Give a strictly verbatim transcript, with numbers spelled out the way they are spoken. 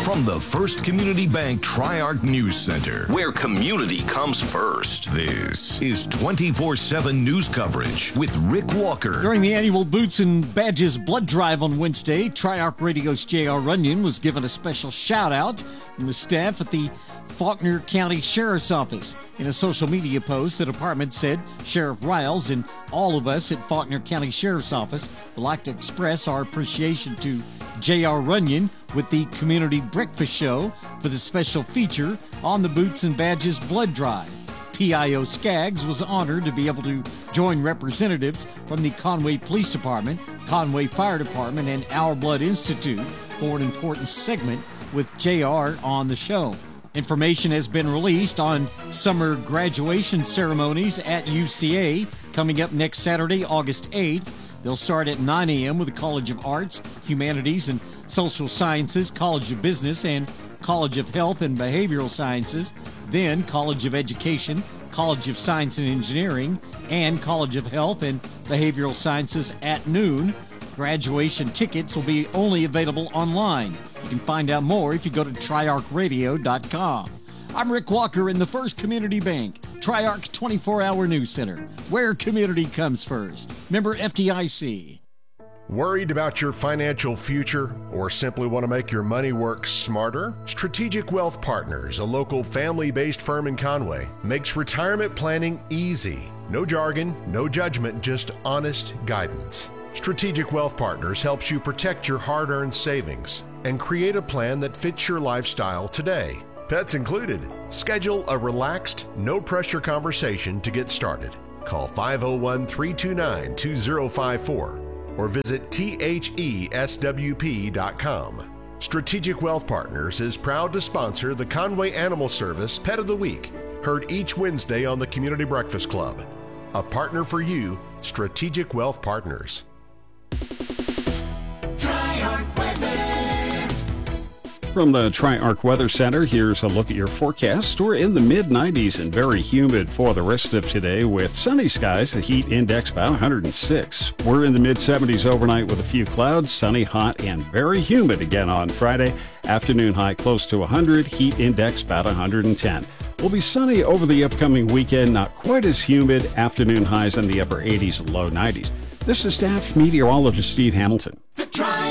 From the First Community Bank Tri-Arc News Center, where community comes first, this is twenty-four seven news coverage with Rick Walker. During the annual Boots and Badges blood drive on Wednesday, Tri-Arc Radio's J R. Runyon was given a special shout-out from the staff at the Faulkner County Sheriff's Office. In a social media post, the department said, Sheriff Riles and all of us at Faulkner County Sheriff's Office would like to express our appreciation to J R. Runyon with the Community Breakfast Show for the special feature on the Boots and Badges blood drive. P I O Skaggs was honored to be able to join representatives from the Conway Police Department, Conway Fire Department, and Our Blood Institute for an important segment with J R on the show. Information has been released on summer graduation ceremonies at U C A coming up next Saturday, August eighth. They'll start at nine a.m. with the College of Arts, Humanities, and Social Sciences, College of Business, and College of Health and Behavioral Sciences, then College of Education, College of Science and Engineering, and College of Health and Behavioral Sciences at noon. Graduation tickets will be only available online. You can find out more if you go to tri arc radio dot com. I'm Rick Walker in the First Community Bank, Tri-Arc twenty-four hour News Center, where community comes first. Member F D I C. Worried about your financial future or simply want to make your money work smarter? Strategic Wealth Partners, a local family-based firm in Conway, makes retirement planning easy. No jargon, no judgment, just honest guidance. Strategic Wealth Partners helps you protect your hard-earned savings and create a plan that fits your lifestyle today. Pets included. Schedule a relaxed, no-pressure conversation to get started. Call five oh one, three two nine, two oh five four or visit T H E S W P dot com. Strategic Wealth Partners is proud to sponsor the Conway Animal Service Pet of the Week, heard each Wednesday on the Community Breakfast Club. A partner for you, Strategic Wealth Partners. Tri-Arc Weather. From the Tri-Arc Weather Center, here's a look at your forecast. We're in the mid nineties and very humid for the rest of today with sunny skies, the heat index about one hundred six. We're in the mid seventies overnight with a few clouds, sunny, hot, and very humid again on Friday. Afternoon high close to one hundred, heat index about one hundred ten. We'll be sunny over the upcoming weekend, not quite as humid, afternoon highs in the upper eighties and low nineties. This is staff meteorologist Steve Hamilton.